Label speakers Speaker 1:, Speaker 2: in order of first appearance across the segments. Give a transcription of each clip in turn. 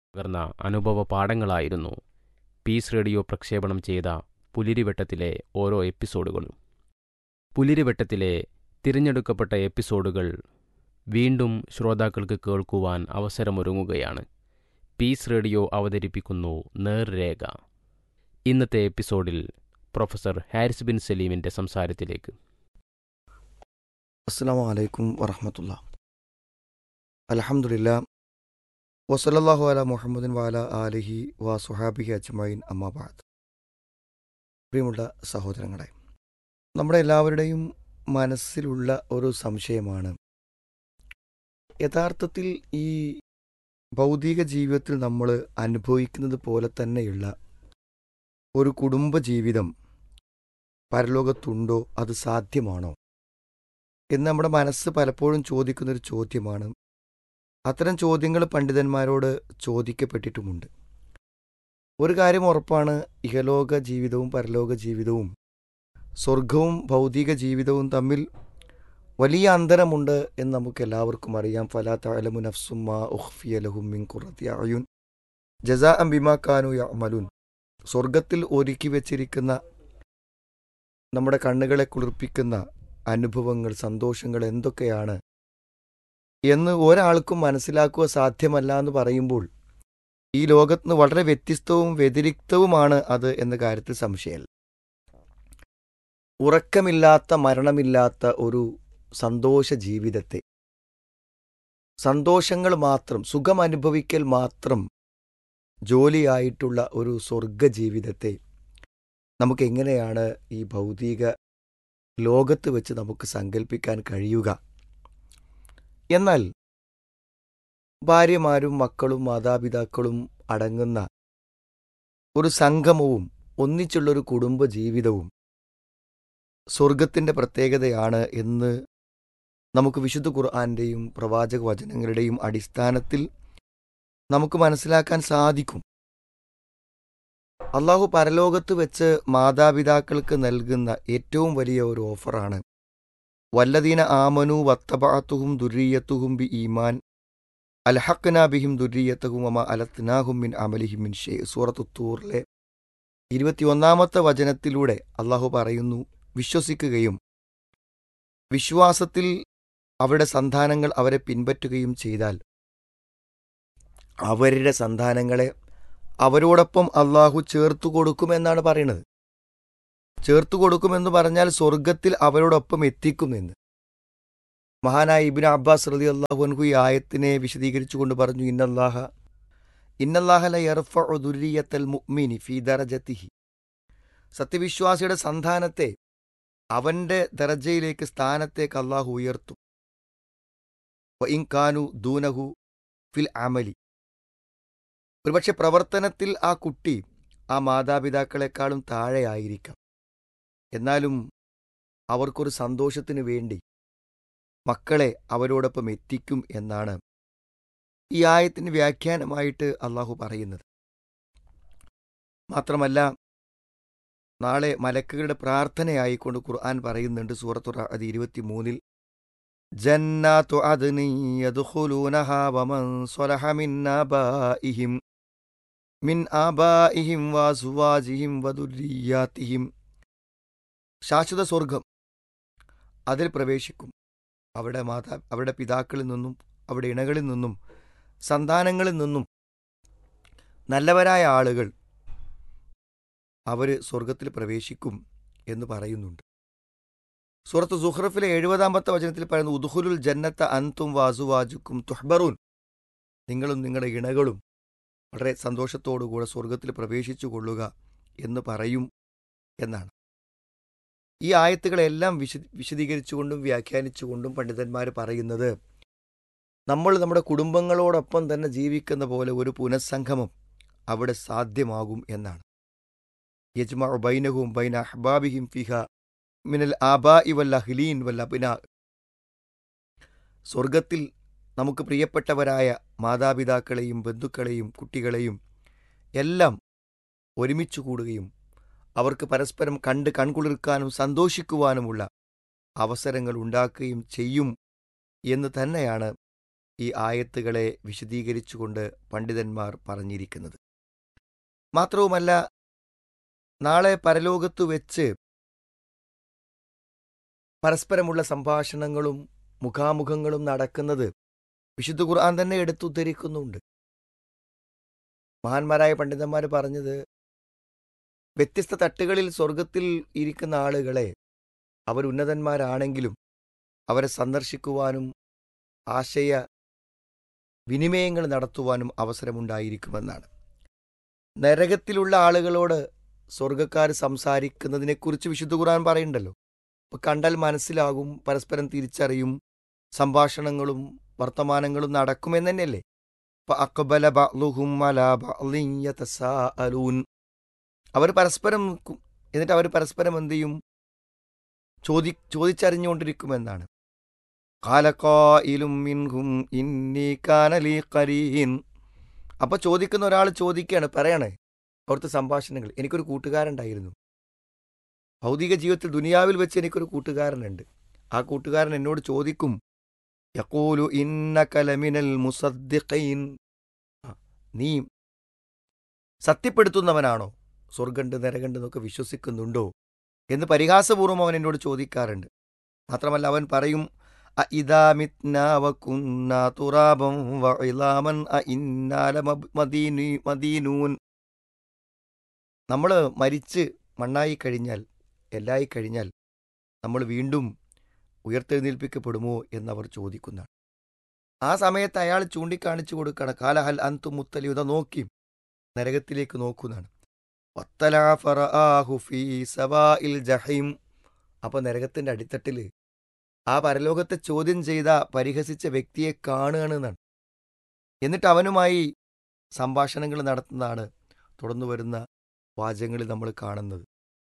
Speaker 1: പകർന്ന അനുഭവ പാഠങ്ങളായിരുന്നു piece radio പ്രക്ഷേപണം ചെയ്ത പുലിരിവട്ടത്തിലെ ഓരോ എപ്പിസോഡുകളും. പുലിരിവട്ടത്തിലെ തിരഞ്ഞെടുക്കപ്പെട്ട എപ്പിസോഡുകൾ വീണ്ടും ശ്രോതാക്കൾക്ക് കേൾക്കുവാൻ അവസരമൊരുങ്ങുകയാണ്. പീസ് റേഡിയോ അവതരിപ്പിക്കുന്നു നേർരേഖ. ഇന്നത്തെ എപ്പിസോഡിൽ പ്രൊഫസർ ഹാരിസ് ബിൻ സലീമിൻ്റെ സംസാരത്തിലേക്ക്.
Speaker 2: അസ്സലാമു അലൈക്കും വറഹ്മത്തുള്ളാഹി. അൽഹംദുലില്ലാ വസല്ലല്ലാഹു അലാ മുഹമ്മദിൻ വഅല ആലിഹി വസുഹാബിഹി അജ്മഈൻ അമ്മാ ബഅദ്. പ്രിയമുള്ള സഹോദരങ്ങളെ, നമ്മുടെ എല്ലാവരുടെയും മനസ്സിലുള്ള ഒരു സംശയമാണ്, യഥാർത്ഥത്തിൽ ഈ ഭൗതിക ജീവിതത്തിൽ നമ്മൾ അനുഭവിക്കുന്നത് പോലെ തന്നെയുള്ള ഒരു കുടുംബ ജീവിതം പരലോകത്തുണ്ടോ, അത് സാധ്യമാണോ എന്ന് നമ്മുടെ മനസ്സ് പലപ്പോഴും ചോദിക്കുന്നൊരു ചോദ്യമാണ്. അത്തരം ചോദ്യങ്ങൾ പണ്ഡിതന്മാരോട് ചോദിക്കപ്പെട്ടിട്ടുമുണ്ട്. ഒരു കാര്യം ഉറപ്പാണ്, ഇഹലോക ജീവിതവും പരലോക ജീവിതവും സ്വർഗവും ഭൗതിക ജീവിതവും തമ്മിൽ വലിയ അന്തരമുണ്ട് എന്ന് നമുക്ക് എല്ലാവർക്കും അറിയാം. ഫലാ തഅലമു നഫ്സും മാ ഉഖ്ഫിയ ലഹും മിൻ ഖുറത്തി അയുൻ ജസാഅൻ ബിമാ കാനൂ യഅമലൂൻ. സ്വർഗത്തിൽ ഒരുക്കി വെച്ചിരിക്കുന്ന നമ്മുടെ കണ്ണുകളെ കുളിർപ്പിക്കുന്ന അനുഭവങ്ങൾ, സന്തോഷങ്ങൾ എന്തൊക്കെയാണ് എന്ന് ഒരാൾക്കും മനസ്സിലാക്കുക സാധ്യമല്ല എന്ന് പറയുമ്പോൾ ഈ ലോകത്തിന് വളരെ വ്യത്യസ്തവും വ്യതിരിക്തവുമാണ് അത് എന്ന കാര്യത്തിൽ സംശയമല്ല. ഉറക്കമില്ലാത്ത, മരണമില്ലാത്ത ഒരു സന്തോഷ ജീവിതത്തെ, സന്തോഷങ്ങൾ മാത്രം, സുഖം അനുഭവിക്കൽ മാത്രം ജോലിയായിട്ടുള്ള ഒരു സ്വർഗ ജീവിതത്തെ നമുക്കെങ്ങനെയാണ് ഈ ഭൗതിക ലോകത്ത് വെച്ച് നമുക്ക് സങ്കല്പിക്കാൻ കഴിയുക? എന്നാൽ ഭാര്യമാരും മക്കളും മാതാപിതാക്കളും അടങ്ങുന്ന ഒരു സംഗമവും ഒന്നിച്ചുള്ളൊരു കുടുംബ ജീവിതവും സ്വർഗത്തിൻ്റെ പ്രത്യേകതയാണ് എന്ന് നമുക്ക് വിശുദ്ധ ഖുർആന്റെയും പ്രവാചക വചനങ്ങളുടെയും അടിസ്ഥാനത്തിൽ നമുക്ക് മനസ്സിലാക്കാൻ സാധിക്കും. അള്ളാഹു പരലോകത്ത് വെച്ച് മാതാപിതാക്കൾക്ക് നൽകുന്ന ഏറ്റവും വലിയ ഒരു ഓഫറാണ് വല്ലദീന ആമനു വത്തബഅതുഹും ദുർരിയ്യത്തുഹും ബി ഈമാൻ അൽഹഖ്നാ ബിഹിം ദുർരിയ്യത്തഹും വമാ അലത്നാഹും മിൻ അമലിഹിം മിൻ ഷൈ. സൂറത്തു തൂറിലെ 21-ാമത്തെ വചനത്തിലൂടെ അള്ളാഹു പറയുന്നു, വിശ്വസിക്കുകയും വിശ്വാസത്തിൽ അവരുടെ സന്താനങ്ങൾ അവരെ പിൻപറ്റുകയും ചെയ്താൽ അവരുടെ സന്താനങ്ങളെ അവരോടൊപ്പം അള്ളാഹു ചേർത്തു കൊടുക്കുമെന്നാണ് പറയുന്നത്. ചേർത്തു കൊടുക്കുമെന്ന് പറഞ്ഞാൽ സ്വർഗത്തിൽ അവരോടൊപ്പം എത്തിക്കുമെന്ന്. മഹാനായ ഇബ്നു അബ്ബാസ് റളിയല്ലാഹു അൻഹു ഈ ആയത്തിനെ വിശദീകരിച്ചുകൊണ്ട് പറഞ്ഞു, ഇന്നല്ലാഹ ല യർഫഉ ദുർരിയത്തൽ മുഅ്മിനി ഫീ ദറജതിഹി. സത്യവിശ്വാസിയുടെ സന്താനത്തെ അവന്റെ ദറജയിലേക്ക്, സ്ഥാനത്തേക്ക് അള്ളാഹു ഉയർത്തും. വഇൻ കാനു ദൂനഹു ഫിൽ അമലി. ഒരുപക്ഷെ പ്രവർത്തനത്തിൽ ആ കുട്ടി ആ മാതാപിതാക്കളെക്കാളും താഴെയായിരിക്കാം. എന്നാലും അവർക്കൊരു സന്തോഷത്തിന് വേണ്ടി മക്കളെ അവരോടൊപ്പം എത്തിക്കും എന്നാണ് ഈ ആയത്തിന് വ്യാഖ്യാനമായിട്ട് അള്ളാഹു പറയുന്നത്. മാത്രമല്ല, നാളെ മലക്കുകളുടെ പ്രാർത്ഥനയായിക്കൊണ്ട് ഖുർആൻ പറയുന്നുണ്ട് സൂറത്തു റഅദ് 23-ൽ, ജന്നാതു അദ്നി യദ്ഖുലൂനഹാ വമൻ സ്വലഹ മിൻ ആബാഇഹിം വഅസ്വാജിഹിം വദുർരിയ്യാതിഹിം. ശാശ്വത സ്വർഗം, അതിൽ പ്രവേശിക്കും അവരുടെ പിതാക്കളിൽ നിന്നും അവരുടെ ഇണകളിൽ നിന്നും സന്താനങ്ങളിൽ നിന്നും നല്ലവരായ ആളുകൾ അവർ സ്വർഗത്തിൽ പ്രവേശിക്കും എന്ന് പറയുന്നുണ്ട്. സൂറത്ത് സുഖ്റഫിലെ 70-ാമത്തെ വചനത്തിൽ പറയുന്നു, ഉദ്ഖുലുൽ ജന്നത്ത അൻതും വഅസ്വാജുക്കും തുഹ്ബറൂൻ. നിങ്ങളും നിങ്ങളുടെ ഇണകളും വളരെ സന്തോഷത്തോടുകൂടെ സ്വർഗത്തിൽ പ്രവേശിച്ചു കൊള്ളുക എന്ന് പറയും എന്നാണ്. ഈ ആയത്തുകളെല്ലാം വിശദീകരിച്ചുകൊണ്ടും വ്യാഖ്യാനിച്ചുകൊണ്ടും പണ്ഡിതന്മാർ പറയുന്നത്, നമ്മൾ നമ്മുടെ കുടുംബങ്ങളോടൊപ്പം തന്നെ ജീവിക്കുന്ന പോലെ ഒരു പുനഃസംഗമം അവിടെ സാധ്യമാകും എന്നാണ്. യജ്മഉ ബൈനഹും ബൈന അഹ്ബാബിഹിം ഫിഹാ മിനൽ ആബാഇ വൽ അഹ്ലീൻ വൽ അബ്നാ. സ്വർഗത്തിൽ നമുക്ക് പ്രിയപ്പെട്ടവരായ മാതാപിതാക്കളെയും ബന്ധുക്കളെയും കുട്ടികളെയും എല്ലാം ഒരുമിച്ച് കൂടുകയും അവർക്ക് പരസ്പരം കണ്ട് കൺകുളിർക്കാനും സന്തോഷിക്കുവാനുമുള്ള അവസരങ്ങൾ ഉണ്ടാക്കുകയും ചെയ്യും എന്ന് തന്നെയാണ് ഈ ആയത്തുകളെ വിശദീകരിച്ചുകൊണ്ട് പണ്ഡിതന്മാർ പറഞ്ഞിരിക്കുന്നത്. മാത്രവുമല്ല, നാളെ പരലോകത്തു വെച്ച് പരസ്പരമുള്ള സംഭാഷണങ്ങളും മുഖാമുഖങ്ങളും നടക്കുന്നത് വിശുദ്ധ ഖുർആൻ തന്നെ എടുത്തുദ്ധരിക്കുന്നുണ്ട്. മഹാന്മാരായ പണ്ഡിതന്മാർ പറഞ്ഞത്, വ്യത്യസ്ത തട്ടുകളിൽ സ്വർഗത്തിൽ ഇരിക്കുന്ന ആളുകളെ അവർ ഉന്നതന്മാരാണെങ്കിലും അവരെ സന്ദർശിക്കുവാനും ആശയ വിനിമയങ്ങൾ നടത്തുവാനും അവസരമുണ്ടായിരിക്കുമെന്നാണ്. നരകത്തിലുള്ള ആളുകളോട് സ്വർഗക്കാർ സംസാരിക്കുന്നതിനെക്കുറിച്ച് വിശുദ്ധ ഖുർആൻ പറയുന്നുണ്ടല്ലോ. അപ്പോൾ കണ്ടാൽ മനസ്സിലാകും, പരസ്പരം തിരിച്ചറിയും, സംഭാഷണങ്ങളും വർത്തമാനങ്ങളും നടക്കുമെന്ന് തന്നെയല്ലേ. അഖ്ബല ബഅ്ളുഹും അലാ ബഅ്ളിൻ യതസാഅലൂൻ. അവർ പരസ്പരം നിൽക്കും, എന്നിട്ട് അവർ പരസ്പരം എന്ത് ചെയ്യും? ചോദിച്ചറിഞ്ഞുകൊണ്ടിരിക്കുമെന്നാണ്. ഖാല ഖായിലും മിൻഹും ഇന്നി കാന ലീ ഖരീൻ. അപ്പോൾ ചോദിക്കുന്ന ഒരാൾ ചോദിക്കുകയാണ്, പറയാണ് അവിടുത്തെ സംഭാഷണങ്ങൾ. എനിക്കൊരു കൂട്ടുകാരുണ്ടായിരുന്നു, ഭൗതിക ജീവിതത്തിൽ ദുനിയാവിൽ വെച്ച് എനിക്കൊരു കൂട്ടുകാരനുണ്ട്. ആ കൂട്ടുകാരൻ എന്നോട് ചോദിക്കും, യഖൂലു ഇന്നക ലമിനൽ മുസദ്ദിഖീൻ. നീ സത്യപ്പെടുത്തുന്നവനാണോ? സ്വർഗണ്ട് നരകണ്ട് എന്നൊക്കെ വിശ്വസിക്കുന്നുണ്ടോ എന്ന് പരിഹാസപൂർവ്വം അവൻ എന്നോട് ചോദിക്കാറുണ്ട്. മാത്രമല്ല അവൻ പറയും, അഇദാ മിത്നാ വകുന്നാ തുറാബൻ വഇളാമൻ അഇന്നാ ലമദീനൂൻ. നമ്മൾ മരിച്ച് മണ്ണായി കഴിഞ്ഞാൽ, എല്ലായി കഴിഞ്ഞാൽ നമ്മൾ വീണ്ടും ഉയർത്തെഴുന്നേൽപ്പിക്കപ്പെടുമോ എന്നവർ ചോദിക്കുന്നതാണ്. ആ സമയത്ത് അയാൾ ചൂണ്ടിക്കാണിച്ചു കൊടുക്കണം, കാലഹൽ അന്തു മുത്തലിയുത, നോക്കി നരകത്തിലേക്ക് നോക്കുന്നതാണ്. അപ്പോൾ നരകത്തിൻ്റെ അടിത്തട്ടിൽ ആ പരലോകത്തെ ചോദ്യം ചെയ്ത പരിഹസിച്ച വ്യക്തിയെ കാണുകയാണെന്നാണ്. എന്നിട്ട് അവനുമായി സംഭാഷണങ്ങൾ നടത്തുന്നതാണ് തുടർന്നു വരുന്ന വാചകങ്ങളിൽ നമ്മൾ കാണുന്നത്.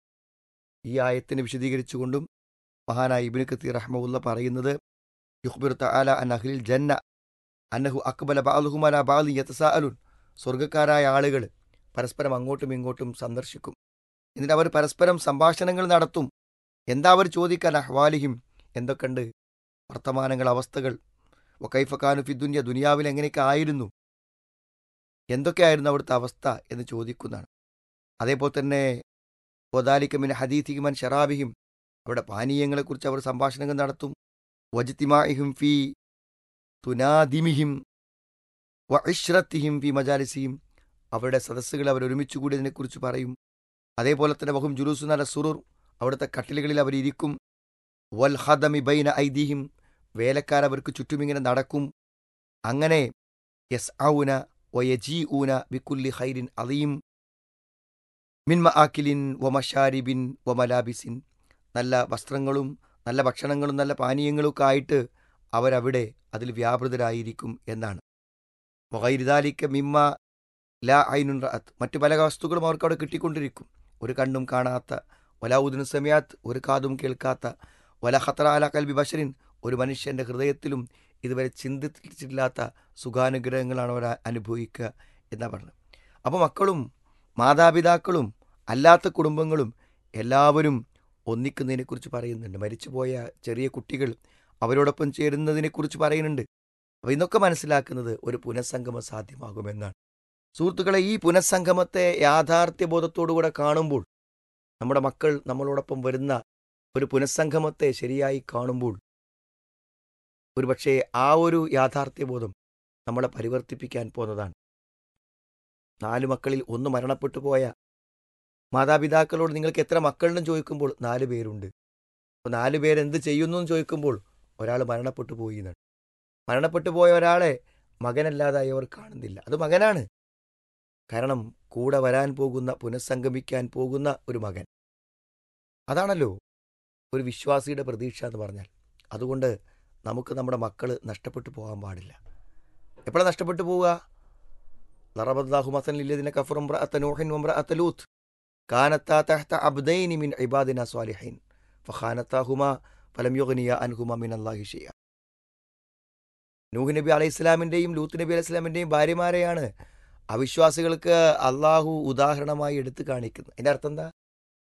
Speaker 2: ഈ ആയത്തിനെ വിശദീകരിച്ചുകൊണ്ടും മഹാനായ ഇബ്നു കത്തീർ റഹ്മഹുല്ല പറയുന്നത്, യുഖ്ബിറു തആല അൻ അഹ്ലിൽ ജന്ന അന്നഹു അഖ്ബല ബഅ്ളുഹും അലാ ബഅ്ളിൻ യതസാഅലൂൻ. സ്വർഗ്ഗക്കാരായ ആളുകൾ പരസ്പരം അങ്ങോട്ടും ഇങ്ങോട്ടും സന്ദർശിക്കും, എന്നിട്ട് അവർ പരസ്പരം സംഭാഷണങ്ങൾ നടത്തും. എന്താ അവർ ചോദിക്കാൻ? അഹ്വാലിഹിം, എന്തൊക്കെയുണ്ട് വർത്തമാനങ്ങൾ, അവസ്ഥകൾ. വകൈഫ കാനു ഫി ദുനിയ, ദുനിയാവിൽ എങ്ങനെയൊക്കെ ആയിരുന്നു, എന്തൊക്കെയായിരുന്നു അവിടുത്തെ അവസ്ഥ എന്ന് ചോദിക്കുന്നതാണ്. അതേപോലെ തന്നെ വദാലിക മിൻ ഹദീഥിഹിം അൻ ശറാബിഹിം, അവരുടെ പാനീയങ്ങളെക്കുറിച്ച് അവർ സംഭാഷണങ്ങൾ നടത്തും. വജ്തിമാഇഹിം ഫി തുനാദിമിഹിം വഇശ്റത്തിഹിം ഫി മജാലിസിഹിം, അവരുടെ സദസ്സുകൾ അവർ ഒരുമിച്ച് കൂടിയതിനെക്കുറിച്ച് പറയും. അതേപോലെ തന്നെ വഹും ജുലൂസുൻ അല സുറൂർ, അവിടുത്തെ കട്ടിലുകളിൽ അവരിയ്ക്കും. വൽ ഖദമി ബൈന ഐദിഹിം, വേലക്കാർ അവർക്ക് ചുറ്റുമിങ്ങനെ നടക്കും. അങ്ങനെ യസ്ഔന വയജീഊന ബികുല്ലി ഖൈരിൻ അളീം മിൻ മആകിലിൻ വമശാരിബിൻ വമലാബിസിൻ, നല്ല വസ്ത്രങ്ങളും നല്ല ഭക്ഷണങ്ങളും നല്ല പാനീയങ്ങളും ഒക്കെ ആയിട്ട് അവരവിടെ അതിൽ വ്യാപൃതരായിരിക്കും എന്നാണ്. വഗൈരി ദാലിക മിമ്മ ലാ ഐനുൻ റഅത്ത്, മറ്റു പല വസ്തുക്കളും അവർക്ക് അവിടെ കിട്ടിക്കൊണ്ടിരിക്കും. ഒരു കണ്ണും കാണാത്ത, വലാ ഉദ്നു സമയാത്ത്, ഒരു കാതും കേൾക്കാത്ത, വല ഖത്തറ അലാ ഖൽബി ബശറിൻ, ഒരു മനുഷ്യൻ്റെ ഹൃദയത്തിലും ഇതുവരെ ചിന്തിച്ചിട്ടില്ലാത്ത സുഖാനുഗ്രഹങ്ങളാണ് അവർ അനുഭവിക്കുക എന്നാണ് പറഞ്ഞത്. അപ്പോൾ മക്കളും മാതാപിതാക്കളും അല്ലാത്ത കുടുംബങ്ങളും എല്ലാവരും ഒന്നിക്കുന്നതിനെക്കുറിച്ച് പറയുന്നുണ്ട്. മരിച്ചുപോയ ചെറിയ കുട്ടികൾ അവരോടൊപ്പം ചേരുന്നതിനെക്കുറിച്ച് പറയുന്നുണ്ട്. അപ്പോൾ ഇതൊക്കെ മനസ്സിലാക്കുന്നത് ഒരു പുനഃസംഗമം സാധ്യമാകുമെന്നാണ്. സുഹൃത്തുക്കളെ, ഈ പുനഃസംഗമത്തെ യാഥാർത്ഥ്യബോധത്തോടുകൂടെ കാണുമ്പോൾ, നമ്മുടെ മക്കൾ നമ്മളോടൊപ്പം വരുന്ന ഒരു പുനഃസംഗമത്തെ ശരിയായി കാണുമ്പോൾ, ഒരുപക്ഷെ ആ ഒരു യാഥാർത്ഥ്യബോധം നമ്മളെ പരിവർത്തിപ്പിക്കാൻ പോകുന്നതാണ്. 4 മക്കളിൽ 1 മരണപ്പെട്ടു പോയ മാതാപിതാക്കളോട് നിങ്ങൾക്ക് എത്ര മക്കളുണ്ടെന്ന് ചോദിക്കുമ്പോൾ 4 പേരുണ്ട്. അപ്പോൾ 4 പേരെന്ത് ചെയ്യുന്നു എന്ന് ചോദിക്കുമ്പോൾ ഒരാൾ മരണപ്പെട്ടു പോയി എന്നാണ്. മരണപ്പെട്ടു പോയ ഒരാളെ മകനല്ലാതായി അവർ കാണുന്നില്ല. അത് മകനാണ്. കാരണം കൂടെ വരാൻ പോകുന്ന, പുനഃസംഗമിക്കാൻ പോകുന്ന ഒരു മകൻ. അതാണല്ലോ ഒരു വിശ്വാസിയുടെ പ്രതീക്ഷ എന്ന് പറഞ്ഞാൽ. അതുകൊണ്ട് നമുക്ക് നമ്മുടെ മക്കൾ നഷ്ടപ്പെട്ടു പോകാൻ പാടില്ല. എപ്പോഴാണ് നഷ്ടപ്പെട്ടു പോവുക? ളറബല്ലാഹു മസലൻ ലില്ലദീന കഫറു ഇംറഅത നൂഹിൻ വഇംറഅത ലൂത്ത് കാനത്താ തഹ്ത അബ്ദൈനി മിൻ ഇബാദിനാ സ്വാലിഹീൻ ഫഖാനത്താഹുമാ ഫലം യുഗ്നിയാ അൻഹുമാ മിനല്ലാഹി ശൈഅ. നൂഹ് നബി അലൈഹിസ്സലാമിൻ്റെയും ലൂത്ത് നബി അലൈഹിസ്സലാമിൻ്റെയും ഭാര്യമാരെയാണ് അവിശ്വാസികൾക്ക് അള്ളാഹു ഉദാഹരണമായി എടുത്തു കാണിക്കുന്നത്. അതിൻ്റെ അർത്ഥം എന്താ?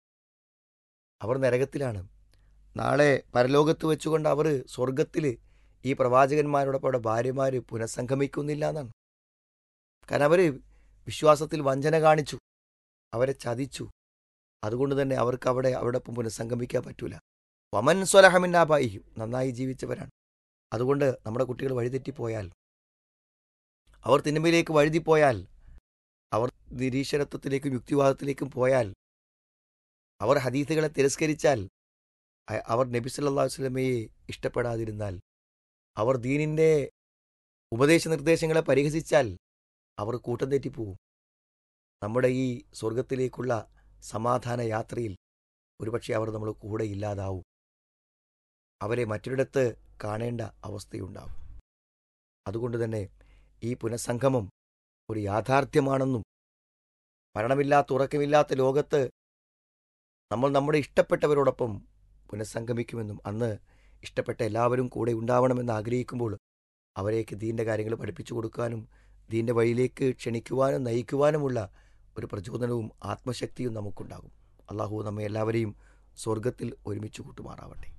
Speaker 2: അവർ നരകത്തിലാണ്. നാളെ പരലോകത്ത് വെച്ചുകൊണ്ട് അവർ സ്വർഗത്തിൽ ഈ പ്രവാചകന്മാരോടൊപ്പം അവിടെ ഭാര്യമാർ പുനഃസംഗമിക്കുന്നില്ല എന്നാണ്. കാരണം അവർ വിശ്വാസത്തിൽ വഞ്ചന കാണിച്ചു, അവരെ ചതിച്ചു. അതുകൊണ്ട് തന്നെ അവർക്ക് അവിടൊപ്പം പുനഃസംഗമിക്കാൻ പറ്റൂല. വമൻ സ്വലഹമിന്നാബായിയും നന്നായി ജീവിച്ചവരാണ്. അതുകൊണ്ട് നമ്മുടെ കുട്ടികൾ വഴിതെറ്റിപ്പോയാൽ, അവർ തിന്മയിലേക്ക് വഴുതിപ്പോയാൽ, അവർ നിരീശ്വരത്വത്തിലേക്കും യുക്തിവാദത്തിലേക്കും പോയാൽ, അവർ ഹദീസുകളെ തിരസ്കരിച്ചാൽ, അവർ നബി സല്ലല്ലാഹു അലൈഹി വസല്ലമയെ ഇഷ്ടപ്പെടാതിരുന്നാൽ, അവർ ദീനിൻ്റെ ഉപദേശ നിർദ്ദേശങ്ങളെ പരിഹസിച്ചാൽ, അവർ കൂട്ടം തെറ്റിപ്പോവും. നമ്മുടെ ഈ സ്വർഗത്തിലേക്കുള്ള സമാധാന യാത്രയിൽ ഒരുപക്ഷെ അവർ നമ്മൾ കൂടെ ഇല്ലാതാവും. അവരെ മറ്റൊരിടത്ത് കാണേണ്ട അവസ്ഥയുണ്ടാവും. അതുകൊണ്ട് തന്നെ ഈ പുനഃസംഗമം ഒരു യാഥാർത്ഥ്യമാണെന്നും മരണമില്ലാത്ത ഉറക്കമില്ലാത്ത ലോകത്ത് നമ്മൾ നമ്മുടെ ഇഷ്ടപ്പെട്ടവരോടൊപ്പം പുനഃസംഗമിക്കുമെന്നും അന്ന് ഇഷ്ടപ്പെട്ട എല്ലാവരും കൂടെ ഉണ്ടാവണമെന്ന് ആഗ്രഹിക്കുമ്പോൾ അവരേക്ക് ദീൻ്റെ കാര്യങ്ങൾ പഠിപ്പിച്ചു കൊടുക്കാനും ദീൻ്റെ വഴിയിലേക്ക് ക്ഷണിക്കുവാനും നയിക്കുവാനുമുള്ള ഒരു പ്രചോദനവും ആത്മശക്തിയും നമുക്കുണ്ടാകും. അള്ളാഹു നമ്മെ എല്ലാവരെയും സ്വർഗത്തിൽ ഒരുമിച്ച് കൂട്ടുമാറാവട്ടെ.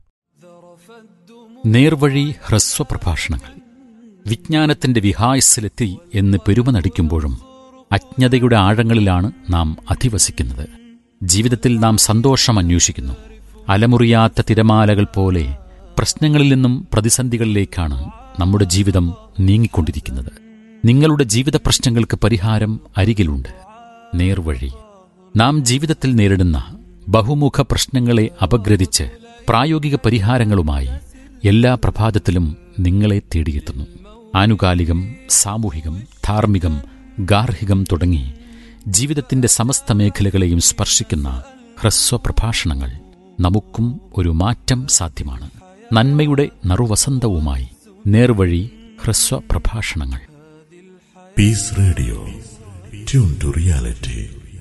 Speaker 3: നേർവഴി ഹ്രസ്വപ്രഭാഷണങ്ങൾ വിജ്ഞാനത്തിന്റെ വിഹായസിലെത്തി എന്ന് പെരുമ നടിക്കുമ്പോഴും അജ്ഞതയുടെ ആഴങ്ങളിലാണ് നാം അധിവസിക്കുന്നത്. ജീവിതത്തിൽ നാം സന്തോഷം അന്വേഷിക്കുന്നു. അലമുറിയാത്ത തിരമാലകൾ പോലെ പ്രശ്നങ്ങളിൽ നിന്നും പ്രതിസന്ധികളിലേക്കാണ് നമ്മുടെ ജീവിതം നീങ്ങിക്കൊണ്ടിരിക്കുന്നത്. നിങ്ങളുടെ ജീവിത പ്രശ്നങ്ങൾക്ക് പരിഹാരം അരികിലുണ്ട്. നേർവഴി. നാം ജീവിതത്തിൽ നേരിടുന്ന ബഹുമുഖ പ്രശ്നങ്ങളെ അപഗ്രഥിച്ച് പ്രായോഗിക പരിഹാരങ്ങളുമായി എല്ലാ പ്രഭാതത്തിലും നിങ്ങളെ തേടിയെത്തുന്നു. ആനുകാലികം, സാമൂഹികം, ധാർമ്മികം, ഗാർഹികം തുടങ്ങി ജീവിതത്തിന്റെ സമസ്ത മേഖലകളെയും സ്പർശിക്കുന്ന ഹ്രസ്വപ്രഭാഷണങ്ങൾ. നമുക്കും ഒരു മാറ്റം സാധ്യമാണ്. നന്മയുടെ നറുവസന്തവുമായി നേർവഴി ഹ്രസ്വപ്രഭാഷണങ്ങൾ.
Speaker 4: Piece radio, tune to reality.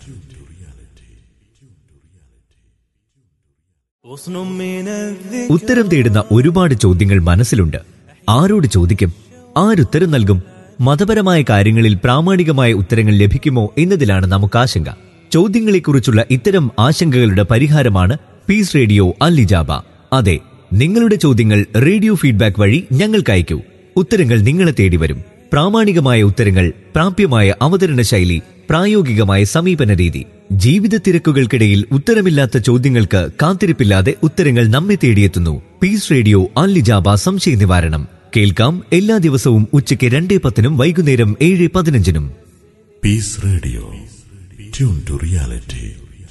Speaker 5: ഉത്തരം തേടുന്ന ഒരുപാട് ചോദ്യങ്ങൾ മനസ്സിലുണ്ട്. ആരോട് ചോദിക്കും? ആരുത്തരം നൽകും? മതപരമായ കാര്യങ്ങളിൽ പ്രാമാണികമായ ഉത്തരങ്ങൾ ലഭിക്കുമോ എന്നതിലാണ് നമുക്ക് ആശങ്ക. ചോദ്യങ്ങളെക്കുറിച്ചുള്ള ഇത്തരം ആശങ്കകളുടെ പരിഹാരമാണ് പീസ് റേഡിയോ അൽ ഇജാബ. അതെ, നിങ്ങളുടെ ചോദ്യങ്ങൾ റേഡിയോ ഫീഡ്ബാക്ക് വഴി ഞങ്ങൾക്ക് അയക്കൂ. ഉത്തരങ്ങൾ നിങ്ങളെ തേടി വരും. പ്രാമാണികമായ ഉത്തരങ്ങൾ, പ്രാപ്യമായ അവതരണ ശൈലി, പ്രായോഗികമായ സമീപന രീതി. ജീവിത തിരക്കുകൾക്കിടയിൽ ഉത്തരമില്ലാത്ത ചോദ്യങ്ങൾക്ക് കാത്തിരിപ്പില്ലാതെ ഉത്തരങ്ങൾ നമ്മെ തേടിയെത്തുന്നു. പീസ് റേഡിയോ അൽ ഇജാബ സംശയ നിവാരണം. കേൾക്കാം എല്ലാ ദിവസവും ഉച്ചയ്ക്ക് 2:10 വൈകുന്നേരം 7:15.
Speaker 4: Piece radio, tune to reality.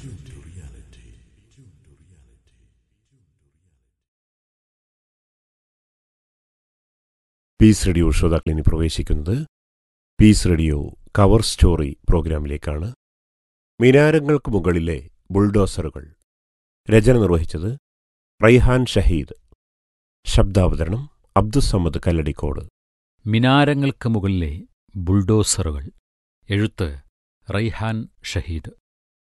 Speaker 6: Piece radio ശ്രോതാക്കളിനി പ്രവേശിക്കുന്നത് പീസ് റേഡിയോ കവർ സ്റ്റോറി പ്രോഗ്രാമിലേക്കാണ്. മിനാരങ്ങൾക്ക് മുകളിലെ ബുൾഡോസറുകൾ. രചന നിർവഹിച്ചത് റൈഹാൻ ഷഹീദ്. ശബ്ദാവതരണം അബ്ദുസ്സമദ് കല്ലടിക്കോട്.
Speaker 3: മിനാരങ്ങൾക്ക് മുകളിലെ ബുൾഡോസറുകൾ. എഴുത്ത് റൈഹാൻ ഷഹീദ്.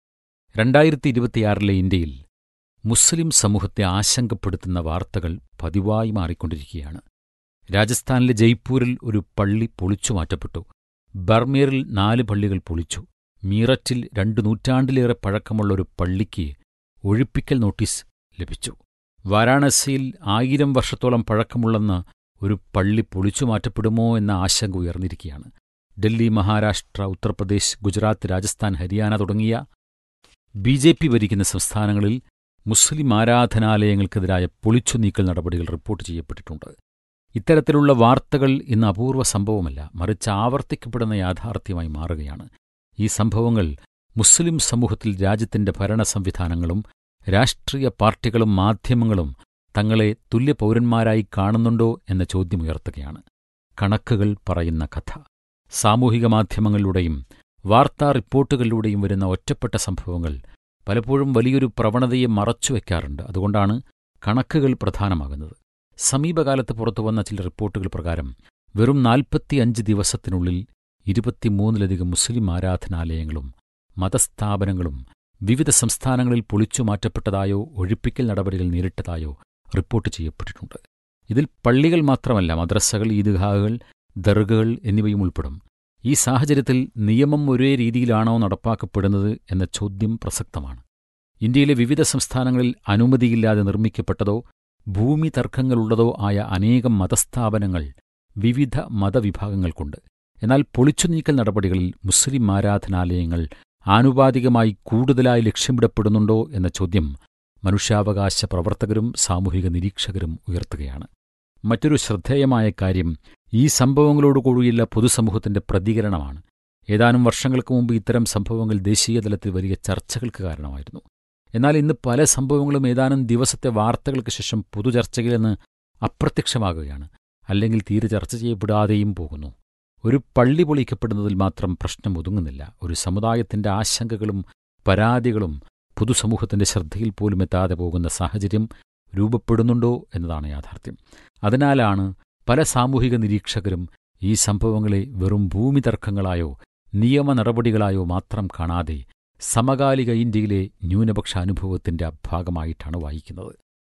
Speaker 3: 2026 ഇന്ത്യയിൽ മുസ്ലിം സമൂഹത്തെ ആശങ്കപ്പെടുത്തുന്ന വാർത്തകൾ പതിവായി മാറിക്കൊണ്ടിരിക്കുകയാണ്. രാജസ്ഥാനിലെ ജയ്പൂരിൽ ഒരു പള്ളി പൊളിച്ചു മാറ്റപ്പെട്ടു. ബർമേറിൽ 4 പള്ളികൾ പൊളിച്ചു. മീററ്റിൽ 2 നൂറ്റാണ്ടിലേറെ പഴക്കമുള്ള ഒരു പള്ളിക്ക് ഒഴിപ്പിക്കൽ നോട്ടീസ് ലഭിച്ചു. വാരാണസിയിൽ 1000 വർഷത്തോളം പഴക്കമുള്ളെന്ന് ഒരു പള്ളി പൊളിച്ചു മാറ്റപ്പെടുമോ എന്ന ആശങ്ക ഉയർന്നിരിക്കുകയാണ്. ഡൽഹി, മഹാരാഷ്ട്ര, ഉത്തർപ്രദേശ്, ഗുജറാത്ത്, രാജസ്ഥാൻ, ഹരിയാന തുടങ്ങിയ BJP ഭരിക്കുന്ന സംസ്ഥാനങ്ങളിൽ മുസ്ലിം ആരാധനാലയങ്ങൾക്കെതിരായ പൊളിച്ചു നീക്കൽ നടപടികൾ റിപ്പോർട്ട് ചെയ്യപ്പെട്ടിട്ടുണ്ട്. ഇത്തരത്തിലുള്ള വാർത്തകൾ ഇന്ന് അപൂർവ സംഭവമല്ല, മറിച്ച് ആവർത്തിക്കപ്പെടുന്ന യാഥാർത്ഥ്യമായി മാറുകയാണ്. ഈ സംഭവങ്ങൾ മുസ്ലിം സമൂഹത്തിൽ രാജ്യത്തിന്റെ ഭരണ സംവിധാനങ്ങളും രാഷ്ട്രീയ പാർട്ടികളും മാധ്യമങ്ങളും തങ്ങളെ തുല്യ പൗരന്മാരായി കാണുന്നുണ്ടോ എന്ന ചോദ്യമുയർത്തുകയാണ്. കണക്കുകൾ പറയുന്ന കഥ. സാമൂഹിക മാധ്യമങ്ങളിലൂടെയും വാർത്താ റിപ്പോർട്ടുകളിലൂടെയും വരുന്ന ഒറ്റപ്പെട്ട സംഭവങ്ങൾ പലപ്പോഴും വലിയൊരു പ്രവണതയെ മറച്ചുവെക്കാറുണ്ട്. അതുകൊണ്ടാണ് കണക്കുകൾ പ്രധാനമാകുന്നത്. സമീപകാലത്ത് പുറത്തുവന്ന ചില റിപ്പോർട്ടുകൾ പ്രകാരം വെറും 45 ദിവസത്തിനുള്ളിൽ 23-ലധികം മുസ്ലിം ആരാധനാലയങ്ങളും മതസ്ഥാപനങ്ങളും വിവിധ സംസ്ഥാനങ്ങളിൽ പൊളിച്ചു മാറ്റപ്പെട്ടതായോ ഒഴിപ്പിക്കൽ നടപടികൾ നേരിട്ടതായോ റിപ്പോർട്ട് ചെയ്യപ്പെട്ടിട്ടുണ്ട്. ഇതിൽ പള്ളികൾ മാത്രമല്ല, മദ്രസകൾ, ഈദ്ഗാഹുകൾ, ദർഗകൾ എന്നിവയും ഉൾപ്പെടും. ഈ സാഹചര്യത്തിൽ നിയമം ഒരേ രീതിയിലാണോ നടപ്പാക്കപ്പെടുന്നത് എന്ന ചോദ്യം പ്രസക്തമാണ്. ഇന്ത്യയിലെ വിവിധ സംസ്ഥാനങ്ങളിൽ അനുമതിയില്ലാതെ നിർമ്മിക്കപ്പെട്ടതോ ഭൂമി തർക്കങ്ങളുള്ളതോ ആയ അനേകം മതസ്ഥാപനങ്ങൾ വിവിധ മതവിഭാഗങ്ങൾക്കുണ്ട്. എന്നാൽ പൊളിച്ചുനീക്കൽ നടപടികളിൽ മുസ്ലിം ആരാധനാലയങ്ങൾ ആനുപാതികമായി കൂടുതലായി ലക്ഷ്യമിടപ്പെടുന്നുണ്ടോ എന്ന ചോദ്യം മനുഷ്യാവകാശ പ്രവർത്തകരും സാമൂഹിക നിരീക്ഷകരും ഉയർത്തുകയാണ്. മറ്റൊരു ശ്രദ്ധേയമായ കാര്യം ഈ സംഭവങ്ങളോടുകൂടിയുള്ള പൊതുസമൂഹത്തിന്റെ പ്രതികരണമാണ്. ഏതാനും വർഷങ്ങൾക്ക് മുമ്പ് ഇത്തരം സംഭവങ്ങൾ ദേശീയതലത്തിൽ വലിയ ചർച്ചകൾക്ക് കാരണമായിരുന്നു. എന്നാൽ ഇന്ന് പല സംഭവങ്ങളും ഏതാനും ദിവസത്തെ വാർത്തകൾക്ക് ശേഷം പൊതുചർച്ചയിൽ നിന്ന് അപ്രത്യക്ഷമാകുകയാണ്, അല്ലെങ്കിൽ തീരെ ചർച്ച ചെയ്യപ്പെടാതെയും പോകുന്നു. ഒരു പള്ളി പൊളിക്കപ്പെടുന്നതിൽ മാത്രം പ്രശ്നം ഒതുങ്ങുന്നില്ല. ഒരു സമുദായത്തിന്റെ ആശങ്കകളും പരാതികളും പൊതുസമൂഹത്തിന്റെ ശ്രദ്ധയിൽ പോലും എത്താതെ പോകുന്ന സാഹചര്യം രൂപപ്പെടുന്നുണ്ടോ എന്നതാണ് യാഥാർത്ഥ്യം. അതിനാലാണ് പല സാമൂഹിക നിരീക്ഷകരും ഈ സംഭവങ്ങളെ വെറും ഭൂമി തർക്കങ്ങളായോ നിയമ നടപടികളായോ മാത്രം കാണാതെ സമകാലിക ഇന്ത്യയിലെ ന്യൂനപക്ഷ അനുഭവത്തിന്റെ ഭാഗമായിട്ടാണ് വായിക്കുന്നത്.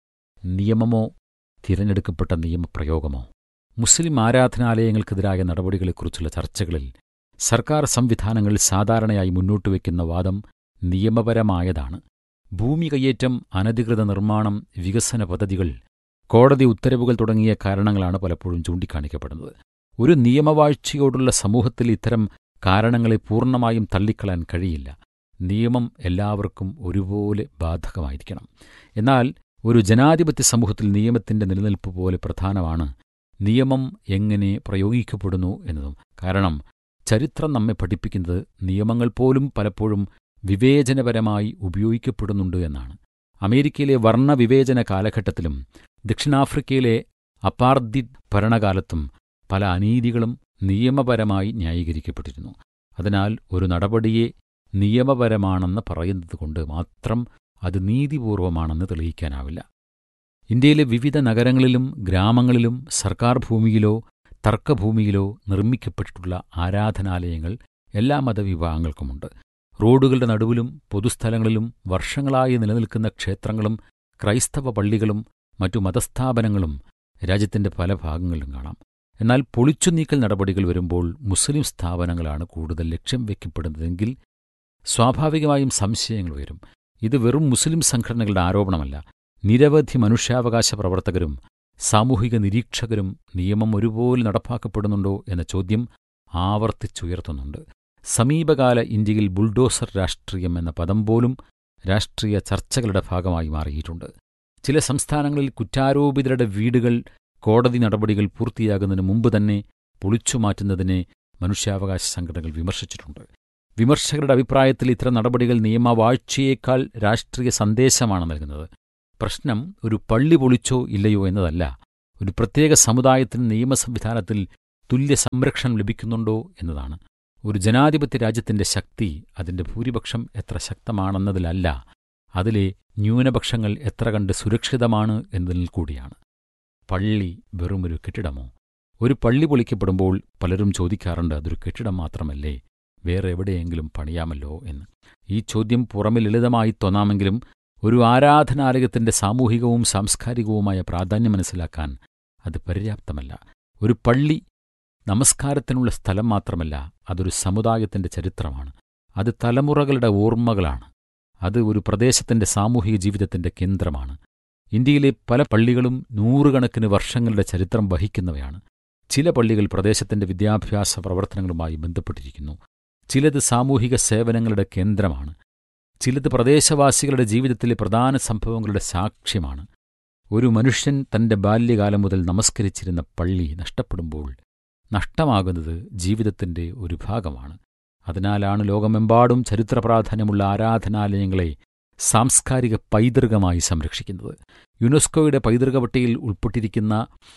Speaker 3: നിയമമോ തിരഞ്ഞെടുക്കപ്പെട്ട നിയമപ്രയോഗമോ? മുസ്ലിം ആരാധനാലയങ്ങൾക്കെതിരായ നടപടികളെക്കുറിച്ചുള്ള ചർച്ചകളിൽ സർക്കാർ സംവിധാനങ്ങൾ സാധാരണയായി മുന്നോട്ടുവയ്ക്കുന്ന വാദം നിയമപരമായതാണ്. ഭൂമി കയ്യേറ്റം, അനധികൃത നിർമ്മാണം, വികസന പദ്ധതികൾ, കോടതി ഉത്തരവുകൾ തുടങ്ങിയ കാരണങ്ങളാണ് പലപ്പോഴും ചൂണ്ടിക്കാണിക്കപ്പെടുന്നത്. ഒരു നിയമവാഴ്ചയോടുള്ള സമൂഹത്തിൽ ഇത്തരം കാരണങ്ങളെ പൂർണ്ണമായും തള്ളിക്കളയാൻ കഴിയില്ല. നിയമം എല്ലാവർക്കും ഒരുപോലെ ബാധകമായിരിക്കണം. എന്നാൽ ഒരു ജനാധിപത്യ സമൂഹത്തിൽ നിയമത്തിന്റെ നിലനിൽപ്പ് പോലെ പ്രധാനമാണ് നിയമം എങ്ങനെ പ്രയോഗിക്കപ്പെടുന്നു എന്നതും. കാരണം ചരിത്രം നമ്മെ പഠിപ്പിക്കുന്നത് നിയമങ്ങൾ പോലും പലപ്പോഴും വിവേചനപരമായി ഉപയോഗിക്കപ്പെടുന്നുണ്ട് എന്നാണ്. അമേരിക്കയിലെ വർണ്ണവിവേചന കാലഘട്ടത്തിലും ദക്ഷിണാഫ്രിക്കയിലെ അപ്പാർഥൈഡ് ഭരണകാലത്തും പല അനീതികളും നിയമപരമായി ന്യായീകരിക്കപ്പെട്ടിരുന്നു. അതിനാൽ ഒരു നടപടിയെ നിയമപരമാണെന്ന് പറയുന്നതുകൊണ്ട് മാത്രം അത് നീതിപൂർവമാണെന്ന് തെളിയിക്കാനാവില്ല. ഇന്ത്യയിലെ വിവിധ നഗരങ്ങളിലും ഗ്രാമങ്ങളിലും സർക്കാർ ഭൂമിയിലോ തർക്കഭൂമിയിലോ നിർമ്മിക്കപ്പെട്ടിട്ടുള്ള ആരാധനാലയങ്ങൾ എല്ലാ മതവിഭാഗങ്ങൾക്കുമുണ്ട്. റോഡുകളുടെ നടുവിലും പൊതുസ്ഥലങ്ങളിലും വർഷങ്ങളായി നിലനിൽക്കുന്ന ക്ഷേത്രങ്ങളും ക്രൈസ്തവ പള്ളികളും മറ്റു മതസ്ഥാപനങ്ങളും രാജ്യത്തിന്റെ പല ഭാഗങ്ങളിലും കാണാം. എന്നാൽ പൊളിച്ചുനീക്കൽ നടപടികൾ വരുമ്പോൾ മുസ്ലിം സ്ഥാപനങ്ങളാണ് കൂടുതൽ ലക്ഷ്യം വയ്ക്കപ്പെടുന്നതെങ്കിൽ സ്വാഭാവികമായും സംശയങ്ങൾ ഉയരും. ഇത് വെറും മുസ്ലിം സംഘടനകളുടെ ആരോപണമല്ല. നിരവധി മനുഷ്യാവകാശ പ്രവർത്തകരും സാമൂഹിക നിരീക്ഷകരും നിയമം ഒരുപോലെ നടപ്പാക്കപ്പെടുന്നുണ്ടോ എന്ന ചോദ്യം ആവർത്തിച്ചുയർത്തുന്നുണ്ട്. സമീപകാല ഇന്ത്യയിൽ ബുൾഡോസർ രാഷ്ട്രീയം എന്ന പദം പോലും രാഷ്ട്രീയ ചർച്ചകളുടെ ഭാഗമായി മാറിയിട്ടുണ്ട്. ചില സംസ്ഥാനങ്ങളിൽ കുറ്റാരോപിതരുടെ വീടുകൾ കോടതി നടപടികൾ പൂർത്തിയാകുന്നതിന് മുമ്പ് തന്നെ പൊളിച്ചുമാറ്റുന്നതിനെ മനുഷ്യാവകാശ സംഘടനകൾ വിമർശിച്ചിട്ടുണ്ട്. വിമർശകരുടെ അഭിപ്രായത്തിൽ ഇത്തരം നടപടികൾ നിയമവാഴ്ചയേക്കാൾ രാഷ്ട്രീയ സന്ദേശമാണ് നൽകുന്നത്. പ്രശ്നം ഒരു പള്ളി പൊളിച്ചോ ഇല്ലയോ എന്നതല്ല, ഒരു പ്രത്യേക സമുദായത്തിന് നിയമസംവിധാനത്തിൽ തുല്യ സംരക്ഷണം ലഭിക്കുന്നുണ്ടോ എന്നതാണ്. ഒരു ജനാധിപത്യ രാജ്യത്തിന്റെ ശക്തി അതിന്റെ ഭൂരിപക്ഷം എത്ര ശക്തമാണെന്നതിലല്ല, അതിലെ ന്യൂനപക്ഷങ്ങൾ എത്ര കണ്ട് സുരക്ഷിതമാണ് എന്നതിൽ കൂടിയാണ്. പള്ളി വെറുമൊരു കെട്ടിടമോ? ഒരു പള്ളി പൊളിക്കപ്പെടുമ്പോൾ പലരും ചോദിക്കാറുണ്ട്, അതൊരു കെട്ടിടം മാത്രമല്ലേ, വേറെ എവിടെയെങ്കിലും പണിയാമല്ലോ എന്ന്. ഈ ചോദ്യം പുറമെ ലളിതമായി തോന്നാമെങ്കിലും ഒരു ആരാധനാലയത്തിന്റെ സാമൂഹികവും സാംസ്കാരികവുമായ പ്രാധാന്യം മനസ്സിലാക്കാൻ അത് പര്യാപ്തമല്ല. ഒരു പള്ളി നമസ്കാരത്തിനുള്ള സ്ഥലം മാത്രമല്ല, അതൊരു സമുദായത്തിന്റെ ചരിത്രമാണ്. അത് തലമുറകളുടെ ഓർമ്മകളാണ്. അത് ഒരു പ്രദേശത്തിന്റെ സാമൂഹിക ജീവിതത്തിന്റെ കേന്ദ്രമാണ്. ഇന്ത്യയിലെ പല പള്ളികളും നൂറുകണക്കിന് വർഷങ്ങളുടെ ചരിത്രം വഹിക്കുന്നവയാണ്. ചില പള്ളികൾ പ്രദേശത്തിന്റെ വിദ്യാഭ്യാസ പ്രവർത്തനങ്ങളുമായി ബന്ധപ്പെട്ടിരിക്കുന്നു. ചിലത് സാമൂഹിക സേവനങ്ങളുടെ കേന്ദ്രമാണ്. ചിലത് പ്രദേശവാസികളുടെ ജീവിതത്തിലെ പ്രധാന സംഭവങ്ങളുടെ സാക്ഷ്യമാണ്. ഒരു മനുഷ്യൻ തന്റെ ബാല്യകാലം മുതൽ നമസ്കരിച്ചിരുന്ന പള്ളി നഷ്ടപ്പെടുമ്പോൾ നഷ്ടമാകുന്നത് ജീവിതത്തിന്റെ ഒരു ഭാഗമാണ്. അതിനാലാണ് ലോകമെമ്പാടും ചരിത്ര പ്രാധാന്യമുള്ള ആരാധനാലയങ്ങളെ സാംസ്കാരിക പൈതൃകമായി സംരക്ഷിക്കുന്നത്. യുനെസ്കോയുടെ പൈതൃക പട്ടികയിൽ ഉൾപ്പെട്ടിരിക്കുന്ന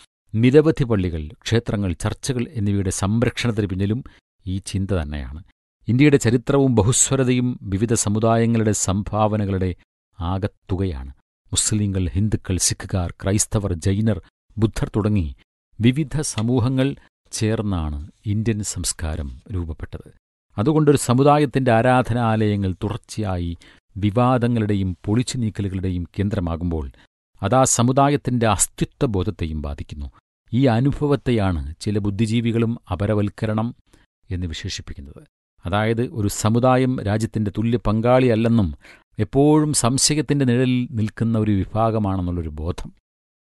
Speaker 3: നിരവധി പള്ളികൾ, ക്ഷേത്രങ്ങൾ, ചർച്ചുകൾ എന്നിവയുടെ സംരക്ഷണത്തിന് പിന്നിലും ഈ ചിന്ത തന്നെയാണ്. ഇന്ത്യയുടെ ചരിത്രവും ബഹുസ്വരതയും വിവിധ സമുദായങ്ങളുടെ സംഭാവനകളുടെ ആകത്തുകയാണ്. മുസ്ലിങ്ങൾ, ഹിന്ദുക്കൾ, സിഖുകാർ, ക്രൈസ്തവർ, ജൈനർ, ബുദ്ധർ തുടങ്ങി വിവിധ സമൂഹങ്ങൾ ചേർന്നാണ് ഇന്ത്യൻ സംസ്കാരം രൂപപ്പെട്ടത്. അതുകൊണ്ടൊരു സമുദായത്തിന്റെ ആരാധനാലയങ്ങൾ തുടർച്ചയായി വിവാദങ്ങളുടെയും പൊളിച്ചുനീക്കലുകളുടെയും കേന്ദ്രമാകുമ്പോൾ അതാ സമുദായത്തിന്റെ അസ്തിത്വബോധത്തെയും ബാധിക്കുന്നു. ഈ അനുഭവത്തെയാണ് ചില ബുദ്ധിജീവികളും അപരവൽക്കരണം എന്ന് വിശേഷിപ്പിക്കുന്നത്. അതായത് ഒരു സമുദായം രാജ്യത്തിന്റെ തുല്യ പങ്കാളിയല്ലെന്നും എപ്പോഴും സംശയത്തിന്റെ നിഴലിൽ നിൽക്കുന്ന ഒരു വിഭാഗമാണെന്നുള്ളൊരു ബോധം.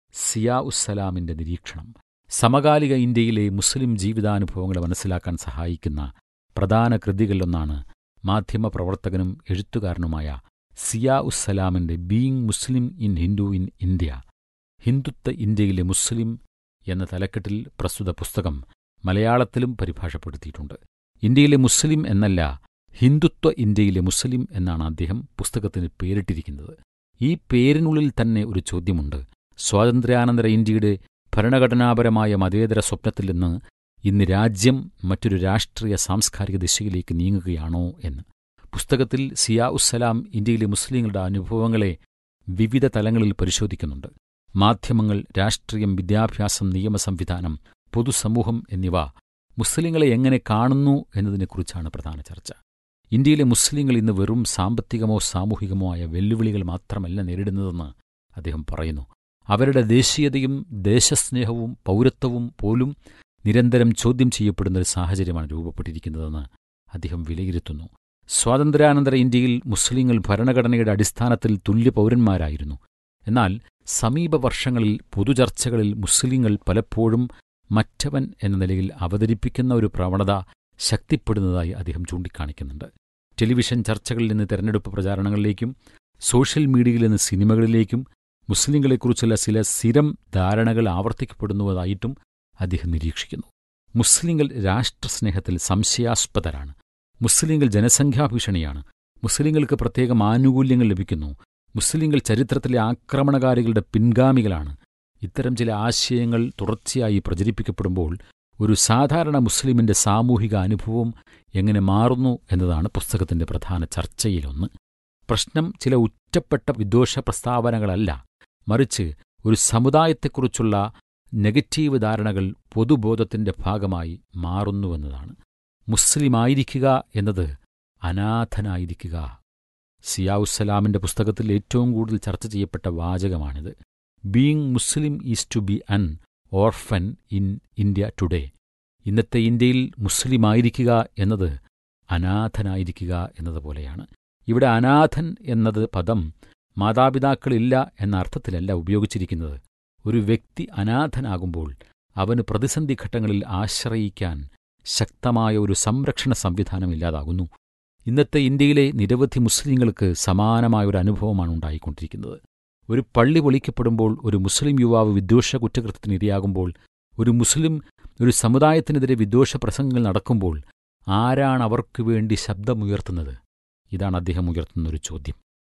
Speaker 3: സിയാ ഉസ്സലാമിന്റെ നിരീക്ഷണം സമകാലിക ഇന്ത്യയിലെ മുസ്ലിം ജീവിതാനുഭവങ്ങളെ മനസ്സിലാക്കാൻ സഹായിക്കുന്ന പ്രധാന കൃതികളിലൊന്നാണ് മാധ്യമപ്രവർത്തകനും എഴുത്തുകാരനുമായ സിയാ ഉസ്സലാമിന്റെ being Muslim in Hindu in India, Hindutva ഇന്ത്യയിലെ മുസ്ലിം എന്ന തലക്കെട്ടിൽ പ്രസ്തുത പുസ്തകം മലയാളത്തിലും പരിഭാഷപ്പെടുത്തിയിട്ടുണ്ട്. ഇന്ത്യയിലെ മുസ്ലിം എന്നല്ല, ഹിന്ദുത്വ ഇന്ത്യയിലെ മുസ്ലിം എന്നാണ് അദ്ദേഹം പുസ്തകത്തിന് പേരിട്ടിരിക്കുന്നത്. ഈ പേരിനുള്ളിൽ തന്നെ ഒരു ചോദ്യമുണ്ട്. സ്വാതന്ത്ര്യാനന്തര ഇന്ത്യയുടെ ഭരണഘടനാപരമായ മതേതര സ്വപ്നത്തിൽ നിന്ന് ഇന്ന് രാജ്യം മറ്റൊരു രാഷ്ട്രീയ സാംസ്കാരിക ദിശയിലേക്ക് നീങ്ങുകയാണോ എന്ന്. പുസ്തകത്തിൽ സിയാ ഉസ്സലാം ഇന്ത്യയിലെ മുസ്ലിങ്ങളുടെ അനുഭവങ്ങളെ വിവിധ തലങ്ങളിൽ പരിശോധിക്കുന്നുണ്ട്. മാധ്യമങ്ങൾ, രാഷ്ട്രീയം, വിദ്യാഭ്യാസം, നിയമസംവിധാനം, പൊതുസമൂഹം എന്നിവ മുസ്ലിങ്ങളെ എങ്ങനെ കാണുന്നു എന്നതിനെക്കുറിച്ചാണ് പ്രധാന ചർച്ച. ഇന്ത്യയിലെ മുസ്ലിങ്ങൾ ഇന്ന് വെറും സാമ്പത്തികമോ സാമൂഹികമോ ആയ വെല്ലുവിളികൾ മാത്രമല്ല നേരിടുന്നതെന്ന് അദ്ദേഹം പറയുന്നു. അവരുടെ ദേശീയതയും ദേശസ്നേഹവും പൗരത്വവും പോലും നിരന്തരം ചോദ്യം ചെയ്യപ്പെടുന്ന ഒരു സാഹചര്യമാണ് രൂപപ്പെട്ടിരിക്കുന്നതെന്ന് അദ്ദേഹം വിലയിരുത്തുന്നു. സ്വാതന്ത്ര്യാനന്തര ഇന്ത്യയിൽ മുസ്ലിങ്ങൾ ഭരണഘടനയുടെ അടിസ്ഥാനത്തിൽ തുല്യപൗരന്മാരായിരുന്നു. എന്നാൽ സമീപ വർഷങ്ങളിൽ പൊതുചർച്ചകളിൽ മുസ്ലിങ്ങൾ പലപ്പോഴും മറ്റവൻ എന്ന നിലയിൽ അവതരിപ്പിക്കുന്ന ഒരു പ്രവണത ശക്തിപ്പെടുന്നതായി അദ്ദേഹം ചൂണ്ടിക്കാണിക്കുന്നുണ്ട്. ടെലിവിഷൻ ചർച്ചകളിൽ നിന്ന് തെരഞ്ഞെടുപ്പ് പ്രചാരണങ്ങളിലേക്കും സോഷ്യൽ മീഡിയയിൽ നിന്ന് സിനിമകളിലേക്കും മുസ്ലിങ്ങളെക്കുറിച്ചുള്ള ചില സ്ഥിരം ധാരണകൾ ആവർത്തിക്കപ്പെടുന്നതായിട്ടും അദ്ദേഹം നിരീക്ഷിക്കുന്നു. മുസ്ലിങ്ങൾ രാഷ്ട്രസ്നേഹത്തിൽ സംശയാസ്പദരാണ്. മുസ്ലിങ്ങൾ ജനസംഖ്യാഭീഷണിയാണ്. മുസ്ലിങ്ങൾക്ക് പ്രത്യേകം ആനുകൂല്യങ്ങൾ ലഭിക്കുന്നു. മുസ്ലിങ്ങൾ ചരിത്രത്തിലെ ആക്രമണകാരികളുടെ പിൻഗാമികളാണ്. ഇത്തരം ചില ആശയങ്ങൾ തുടർച്ചയായി പ്രചരിപ്പിക്കപ്പെടുമ്പോൾ ഒരു സാധാരണ മുസ്ലിമിന്റെ സാമൂഹിക അനുഭവം എങ്ങനെ മാറുന്നു എന്നതാണ് പുസ്തകത്തിന്റെ പ്രധാന ചർച്ചയിലൊന്ന്. പ്രശ്നം ചില ഒറ്റപ്പെട്ട വിദ്വേഷ പ്രസ്താവനകളല്ല, മറിച്ച് ഒരു സമുദായത്തെക്കുറിച്ചുള്ള നെഗറ്റീവ് ധാരണകൾ പൊതുബോധത്തിന്റെ ഭാഗമായി മാറുന്നുവെന്നതാണ്. മുസ്ലിമായിരിക്കുക എന്നത് അനാഥനായിരിക്കുക. സിയാ ഉസ്സലാമിന്റെ പുസ്തകത്തിൽ ഏറ്റവും കൂടുതൽ ചർച്ച ചെയ്യപ്പെട്ട വാചകമാണിത്. Being Muslim is to be an orphan in India today. ഇന്നത്തെ ഇന്ത്യയിൽ മുസ്ലിമായിരിക്കുക എന്നത് അനാഥനായിരിക്കുക എന്നതുപോലെയാണ്. ഇവിടെ അനാഥൻ എന്നത് പദം മാതാപിതാക്കളില്ല എന്ന അർത്ഥത്തിലല്ല ഉപയോഗിച്ചിരിക്കുന്നത്. ഒരു വ്യക്തി അനാഥനാകുമ്പോൾ അവന് പ്രതിസന്ധി ഘട്ടങ്ങളിൽ ആശ്രയിക്കാൻ ശക്തമായ ഒരു സംരക്ഷണ സംവിധാനം ഇല്ലാതാകുന്നു. ഇന്നത്തെ ഇന്ത്യയിലെ നിരവധി മുസ്ലിങ്ങൾക്ക് സമാനമായൊരു അനുഭവമാണ് ഉണ്ടായിക്കൊണ്ടിരിക്കുന്നത്. ഒരു പള്ളി പൊളിക്കപ്പെടുമ്പോൾ, ഒരു മുസ്ലിം യുവാവ് വിദ്വേഷ കുറ്റകൃത്യത്തിന് ഇരയാകുമ്പോൾ, ഒരു മുസ്ലിം ഒരു സമുദായത്തിനെതിരെ വിദ്വേഷ പ്രസംഗങ്ങൾ നടക്കുമ്പോൾ ആരാണ് അവർക്ക് വേണ്ടി ശബ്ദമുയർത്തുന്നത്? ഇതാണ് അദ്ദേഹം ഉയർത്തുന്നൊരു ചോദ്യം.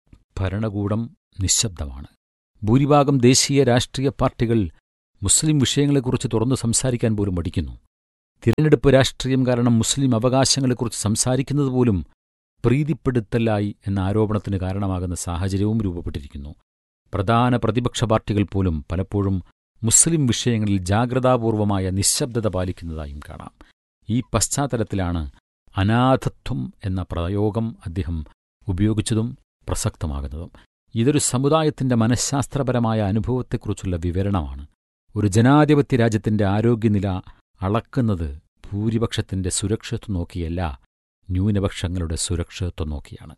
Speaker 3: ഭരണകൂടം നിശ്ശബ്ദമാണ്. ഭൂരിഭാഗം ദേശീയ രാഷ്ട്രീയ പാർട്ടികൾ മുസ്ലിം വിഷയങ്ങളെക്കുറിച്ച് തുറന്നു സംസാരിക്കാൻ പോലും മടിക്കുന്നു. തിരഞ്ഞെടുപ്പ് രാഷ്ട്രീയം കാരണം മുസ്ലിം അവകാശങ്ങളെക്കുറിച്ച് സംസാരിക്കുന്നത് പോലും പ്രീതിപ്പെടുത്തലായി എന്ന ആരോപണത്തിന് കാരണമാകുന്ന സാഹചര്യവും രൂപപ്പെട്ടിരിക്കുന്നു. പ്രധാന പ്രതിപക്ഷ പാർട്ടികൾ പോലും പലപ്പോഴും മുസ്ലിം വിഷയങ്ങളിൽ ജാഗ്രതാപൂർവമായ നിശ്ശബ്ദത പാലിക്കുന്നതായും കാണാം. ഈ പശ്ചാത്തലത്തിലാണ് അനാഥത്വം എന്ന പ്രയോഗം അദ്ദേഹം ഉപയോഗിച്ചതും പ്രസക്തമാകുന്നതും. ഇതൊരു സമുദായത്തിന്റെ മനഃശാസ്ത്രപരമായ അനുഭവത്തെക്കുറിച്ചുള്ള വിവരണമാണ്. ഒരു ജനാധിപത്യ രാജ്യത്തിന്റെ ആരോഗ്യനില അളക്കുന്നത് ഭൂരിപക്ഷത്തിന്റെ സുരക്ഷിതത്വം നോക്കിയല്ല, ന്യൂനപക്ഷങ്ങളുടെ സുരക്ഷിതത്വം നോക്കിയാണ്.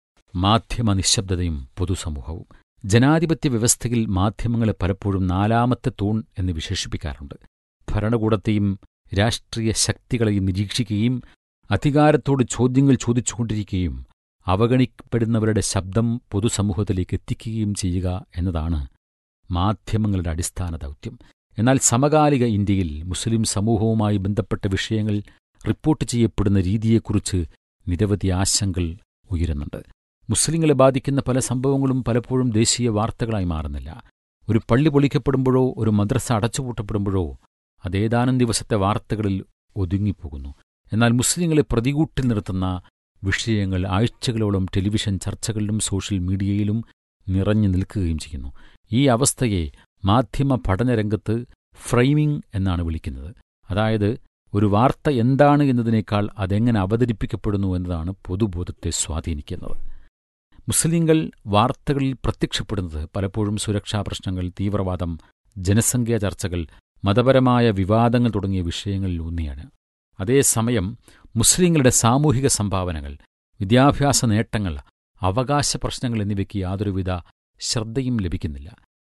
Speaker 3: മാധ്യമ നിശ്ശബ്ദതയും പൊതുസമൂഹവും. ജനാധിപത്യ വ്യവസ്ഥയിൽ മാധ്യമങ്ങളെ പലപ്പോഴും നാലാമത്തെ തൂൺ എന്ന് വിശേഷിപ്പിക്കാറുണ്ട്. ഭരണകൂടത്തെയും രാഷ്ട്രീയ ശക്തികളെയും നിരീക്ഷിക്കുകയും അധികാരത്തോട് ചോദ്യങ്ങൾ ചോദിച്ചുകൊണ്ടിരിക്കുകയും അവഗണിക്കപ്പെടുന്നവരുടെ ശബ്ദം പൊതുസമൂഹത്തിലേക്ക് എത്തിക്കുകയും ചെയ്യുക എന്നതാണ് മാധ്യമങ്ങളുടെ അടിസ്ഥാന ദൗത്യം. എന്നാൽ സമകാലിക ഇന്ത്യയിൽ മുസ്ലിം സമൂഹവുമായി ബന്ധപ്പെട്ട വിഷയങ്ങൾ റിപ്പോർട്ട് ചെയ്യപ്പെടുന്ന രീതിയെക്കുറിച്ച് നിരവധി ആശങ്കകൾ ഉയരുന്നുണ്ട്. മുസ്ലിങ്ങളെ ബാധിക്കുന്ന പല സംഭവങ്ങളും പലപ്പോഴും ദേശീയ വാർത്തകളായി മാറുന്നില്ല. ഒരു പള്ളി പൊളിക്കപ്പെടുമ്പോഴോ ഒരു മദ്രസ അടച്ചുപൂട്ടപ്പെടുമ്പോഴോ അതേതാനും ദിവസത്തെ വാർത്തകളിൽ ഒതുങ്ങിപ്പോകുന്നു. എന്നാൽ മുസ്ലിങ്ങളെ പ്രതികൂട്ടിൽ നിർത്തുന്ന വിഷയങ്ങൾ ആഴ്ചകളോളം ടെലിവിഷൻ ചർച്ചകളിലും സോഷ്യൽ മീഡിയയിലും നിറഞ്ഞു നിൽക്കുകയും ചെയ്യുന്നു. ഈ അവസ്ഥയെ മാധ്യമ പഠനരംഗത്ത് ഫ്രെയിമിംഗ് എന്നാണ് വിളിക്കുന്നത്. അതായത് ഒരു വാർത്ത എന്താണ് എന്നതിനേക്കാൾ അതെങ്ങനെ അവതരിപ്പിക്കപ്പെടുന്നു എന്നതാണ് പൊതുബോധത്തെ സ്വാധീനിക്കുന്നത്. മുസ്ലിങ്ങൾ വാർത്തകളിൽ പ്രത്യക്ഷപ്പെടുന്നത് പലപ്പോഴും സുരക്ഷാ പ്രശ്നങ്ങൾ, തീവ്രവാദം, ജനസംഖ്യാ ചർച്ചകൾ, മതപരമായ വിവാദങ്ങൾ തുടങ്ങിയ വിഷയങ്ങളിൽ ഊന്നിയാണ്. അതേസമയം മുസ്ലിങ്ങളുടെ സാമൂഹിക സംഭാവനകൾ, വിദ്യാഭ്യാസ നേട്ടങ്ങൾ, അവകാശ പ്രശ്നങ്ങൾ എന്നിവയ്ക്ക് യാതൊരുവിധ ശ്രദ്ധയും ലഭിക്കുന്നില്ല.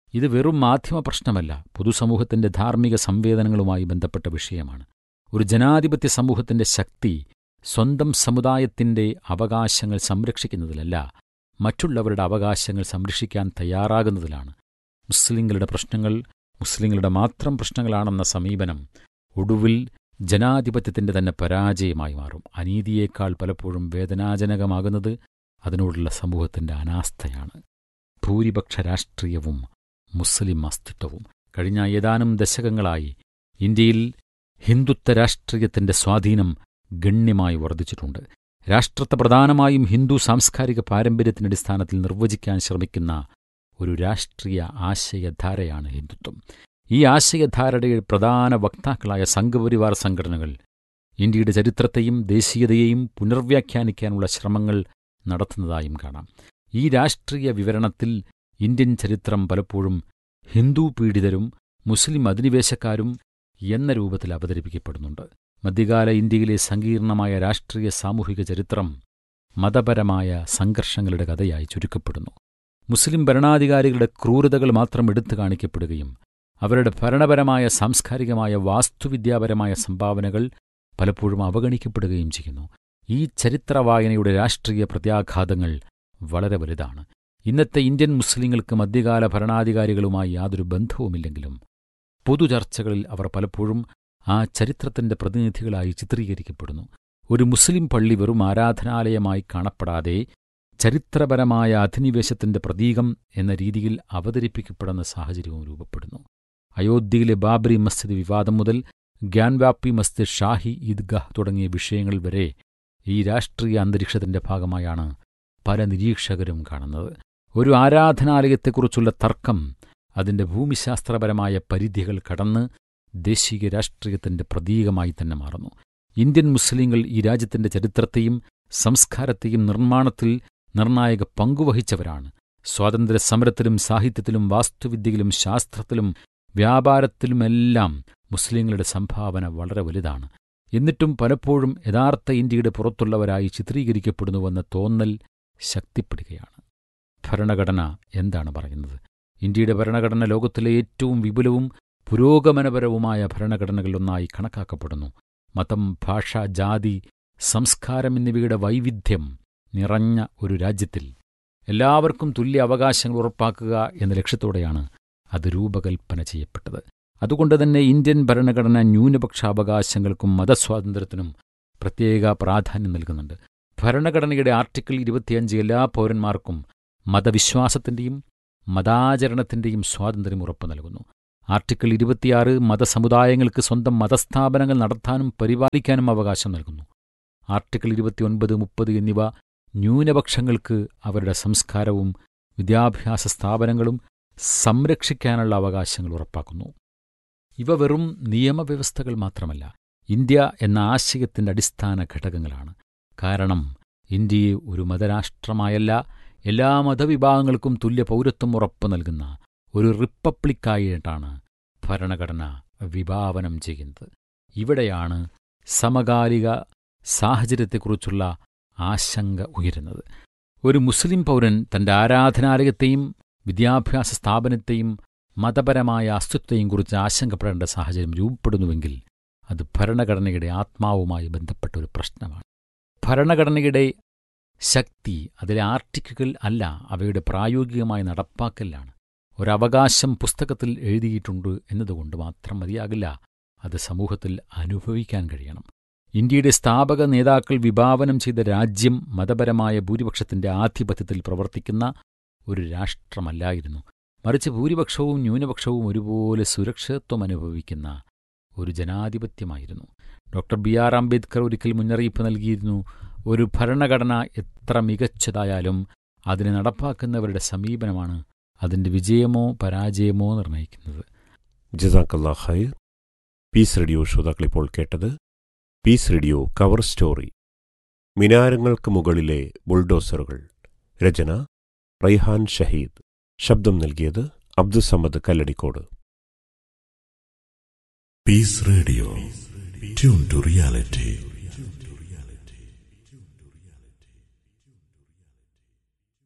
Speaker 3: ഇത് വെറും മാധ്യമ പ്രശ്നമല്ല, പൊതുസമൂഹത്തിന്റെ ധാർമ്മിക സംവേദനങ്ങളുമായി ബന്ധപ്പെട്ട വിഷയമാണ്. ഒരു ജനാധിപത്യ സമൂഹത്തിന്റെ ശക്തി സ്വന്തം സമുദായത്തിന്റെ അവകാശങ്ങൾ സംരക്ഷിക്കുന്നതിലല്ല, മറ്റുള്ളവരുടെ അവകാശങ്ങൾ സംരക്ഷിക്കാൻ തയ്യാറാകുന്നതിലാണ്. മുസ്ലിങ്ങളുടെ പ്രശ്നങ്ങൾ മുസ്ലിങ്ങളുടെ മാത്രം പ്രശ്നങ്ങളാണെന്ന സമീപനം ഒടുവിൽ ജനാധിപത്യത്തിന്റെ തന്നെ പരാജയമായി മാറും. അനീതിയേക്കാൾ പലപ്പോഴും വേദനാജനകമാകുന്നത് അതിനോടുള്ള സമൂഹത്തിന്റെ അനാസ്ഥയാണ്. ഭൂരിപക്ഷ രാഷ്ട്രീയവും മുസ്ലിം അസ്തിത്വവും. കഴിഞ്ഞ ഏതാനും ദശകങ്ങളായി ഇന്ത്യയിൽ ഹിന്ദുത്വ രാഷ്ട്രീയത്തിന്റെ സ്വാധീനം ഗണ്യമായി വർദ്ധിച്ചിട്ടുണ്ട്. രാഷ്ട്രത്തെ പ്രധാനമായും ഹിന്ദു സാംസ്കാരിക പാരമ്പര്യത്തിന്റെ അടിസ്ഥാനത്തിൽ നിർവചിക്കാൻ ശ്രമിക്കുന്ന ഒരു രാഷ്ട്രീയ ആശയധാരയാണ് ഹിന്ദുത്വം. ഈ ആശയധാരയുടെ പ്രധാന വക്താക്കളായ സംഘപരിവാർ സംഘടനകൾ ഇന്ത്യയുടെ ചരിത്രത്തെയും ദേശീയതയെയും പുനർവ്യാഖ്യാനിക്കാനുള്ള ശ്രമങ്ങൾ നടത്തുന്നതായും കാണാം. ഈ രാഷ്ട്രീയ വിവരണത്തിൽ ഇന്ത്യൻ ചരിത്രം പലപ്പോഴും ഹിന്ദു പീഡിതരും മുസ്ലിം അധിനിവേശക്കാരും എന്ന രൂപത്തിൽ അവതരിപ്പിക്കപ്പെടുന്നുണ്ട്. മധ്യകാല ഇന്ത്യയിലെ സങ്കീർണമായ രാഷ്ട്രീയ സാമൂഹിക ചരിത്രം മതപരമായ സംഘർഷങ്ങളുടെ കഥയായി ചുരുക്കപ്പെടുന്നു. മുസ്ലിം ഭരണാധികാരികളുടെ ക്രൂരതകൾ മാത്രം എടുത്തു കാണിക്കപ്പെടുകയും അവരുടെ ഭരണപരമായ സാംസ്കാരികമായ വാസ്തുവിദ്യാപരമായ സംഭാവനകൾ പലപ്പോഴും അവഗണിക്കപ്പെടുകയും ചെയ്യുന്നു. ഈ ചരിത്രവായനയുടെ രാഷ്ട്രീയ പ്രത്യാഘാതങ്ങൾ വളരെ വലുതാണ്. ഇന്നത്തെ ഇന്ത്യൻ മുസ്ലിങ്ങൾക്ക് മധ്യകാല ഭരണാധികാരികളുമായി യാതൊരു ബന്ധവുമില്ലെങ്കിലും പൊതുചർച്ചകളിൽ അവർ പലപ്പോഴും ആ ചരിത്രത്തിന്റെ പ്രതിനിധികളായി ചിത്രീകരിക്കപ്പെടുന്നു. ഒരു മുസ്ലിം പള്ളി വെറും ആരാധനാലയമായി കാണപ്പെടാതെ ചരിത്രപരമായ അധിനിവേശത്തിന്റെ പ്രതീകം എന്ന രീതിയിൽ അവതരിപ്പിക്കപ്പെടുന്ന സാഹചര്യവും രൂപപ്പെടുന്നു. അയോധ്യയിലെ ബാബറി മസ്ജിദ് വിവാദം മുതൽ ഗ്യാൻവാപ്പി മസ്ജിദ്, ഷാഹി ഈദ്ഗാഹ് തുടങ്ങിയ വിഷയങ്ങൾ വരെ ഈ രാഷ്ട്രീയ അന്തരീക്ഷത്തിന്റെ ഭാഗമായാണ് പല നിരീക്ഷകരും കാണുന്നത്. ഒരു ആരാധനാലയത്തെക്കുറിച്ചുള്ള തർക്കം അതിന്റെ ഭൂമിശാസ്ത്രപരമായ പരിധികൾ കടന്ന് ദേശീയ രാഷ്ട്രീയത്തിന്റെ പ്രതീകമായി തന്നെ മാറുന്നു. ഇന്ത്യൻ മുസ്ലിങ്ങൾ ഈ രാജ്യത്തിന്റെ ചരിത്രത്തെയും സംസ്കാരത്തെയും നിർമ്മാണത്തിൽ നിർണായക പങ്കുവഹിച്ചവരാണ്. സ്വാതന്ത്ര്യ സമരത്തിലും സാഹിത്യത്തിലും വാസ്തുവിദ്യയിലും ശാസ്ത്രത്തിലും വ്യാപാരത്തിലുമെല്ലാം മുസ്ലിങ്ങളുടെ സംഭാവന വളരെ വലുതാണ്. എന്നിട്ടും പലപ്പോഴും യഥാർത്ഥ ഇന്ത്യയുടെ പുറത്തുള്ളവരായി ചിത്രീകരിക്കപ്പെടുന്നുവെന്ന തോന്നൽ ശക്തിപ്പെടുകയാണ്. ഭരണഘടന എന്താണ് പറയുന്നത്? ഇന്ത്യയുടെ ഭരണഘടന ലോകത്തിലെ ഏറ്റവും വിപുലവും പുരോഗമനപരവുമായ ഭരണഘടനകളിലൊന്നായി കണക്കാക്കപ്പെടുന്നു. മതം, ഭാഷ, ജാതി, സംസ്കാരം എന്നിവയുടെ വൈവിധ്യം നിറഞ്ഞ ഒരു രാജ്യത്തിൽ എല്ലാവർക്കും തുല്യ അവകാശങ്ങൾ ഉറപ്പാക്കുക എന്ന ലക്ഷ്യത്തോടെയാണ് അത് രൂപകൽപ്പന ചെയ്യപ്പെട്ടത്. അതുകൊണ്ടുതന്നെ ഇന്ത്യൻ ഭരണഘടന ന്യൂനപക്ഷാവകാശങ്ങൾക്കും മതസ്വാതന്ത്ര്യത്തിനും പ്രത്യേക പ്രാധാന്യം നൽകുന്നുണ്ട്. ഭരണഘടനയുടെ ആർട്ടിക്കിൾ 25 എല്ലാ പൗരന്മാർക്കും മതവിശ്വാസത്തിന്റെയും മതാചരണത്തിന്റെയും സ്വാതന്ത്ര്യം ഉറപ്പു നൽകുന്നു. ആർട്ടിക്കിൾ 26 മതസമുദായങ്ങൾക്ക് സ്വന്തം മതസ്ഥാപനങ്ങൾ നടത്താനും പരിപാലിക്കാനും അവകാശം നൽകുന്നു. ആർട്ടിക്കിൾ 29, 30 എന്നിവ ന്യൂനപക്ഷങ്ങൾക്ക് അവരുടെ സംസ്കാരവും വിദ്യാഭ്യാസ സ്ഥാപനങ്ങളും സംരക്ഷിക്കാനുള്ള അവകാശങ്ങൾ ഉറപ്പാക്കുന്നു. ഇവ വെറും നിയമവ്യവസ്ഥകൾ മാത്രമല്ല, ഇന്ത്യ എന്ന ആശയത്തിന്റെ അടിസ്ഥാന ഘടകങ്ങളാണ്. കാരണം ഇന്ത്യയെ ഒരു മതരാഷ്ട്രമായല്ല, എല്ലാ മതവിഭാഗങ്ങൾക്കും തുല്യ പൗരത്വം ഉറപ്പു നൽകുന്ന ഒരു റിപ്പബ്ലിക്കായിട്ടാണ് ഭരണഘടന വിഭാവനം ചെയ്യുന്നത്. ഇവിടെയാണ് സമകാലിക സാഹചര്യത്തെക്കുറിച്ചുള്ള ആശങ്ക ഉയരുന്നത്. ഒരു മുസ്ലിം പൗരൻ തന്റെ ആരാധനാലയത്തെയും വിദ്യാഭ്യാസ സ്ഥാപനത്തെയും മതപരമായ അസ്തിത്വത്തെയും കുറിച്ച് ആശങ്കപ്പെടേണ്ട സാഹചര്യം രൂപപ്പെടുന്നുവെങ്കിൽ അത് ഭരണഘടനയുടെ ആത്മാവുമായി ബന്ധപ്പെട്ട ഒരു പ്രശ്നമാണ്. ഭരണഘടനയുടെ ശക്തി അതിലെ ആർട്ടിക്കിളുകൾ അല്ല, അവയുടെ പ്രായോഗികമായ നടപ്പാക്കലാണ്. ഒരവകാശം പുസ്തകത്തിൽ എഴുതിയിട്ടുണ്ട് എന്നതുകൊണ്ട് മാത്രം മതിയാകില്ല, അത് സമൂഹത്തിൽ അനുഭവിക്കാൻ കഴിയണം. ഇന്ത്യയുടെ സ്ഥാപക നേതാക്കൾ വിഭാവനം ചെയ്ത രാജ്യം മതപരമായ ഭൂരിപക്ഷത്തിന്റെ ആധിപത്യത്തിൽ പ്രവർത്തിക്കുന്ന ഒരു രാഷ്ട്രമല്ലായിരുന്നു. മറിച്ച് ഭൂരിപക്ഷവും ന്യൂനപക്ഷവും ഒരുപോലെ സുരക്ഷിതത്വം അനുഭവിക്കുന്ന ഒരു ജനാധിപത്യമായിരുന്നു. ഡോക്ടർ BR അംബേദ്കർ ഒരിക്കൽ മുന്നറിയിപ്പ് നൽകിയിരുന്നു, ഒരു ഭരണഘടന എത്ര മികച്ചതായാലും അതിനെ നടപ്പാക്കുന്നവരുടെ സമീപനമാണ് അതിന്റെ വിജയമോ പരാജയമോ നിർണ്ണയിക്കുന്നത്.
Speaker 6: ജസാക്കല്ലാഹ് ഖൈർ. പീസ് റേഡിയോ ശ്രോതാക്കളിപ്പോൾ കേട്ടത് പീസ് റേഡിയോ കവർ സ്റ്റോറി, മിനാരങ്ങൾക്ക് മുകളിലെ ബുൾഡോസറുകൾ. രചന റൈഹാൻ ഷഹീദ്. ശബ്ദം നൽകിയത് Abdussamad Kalladikode.
Speaker 4: Piece radio, tune to reality.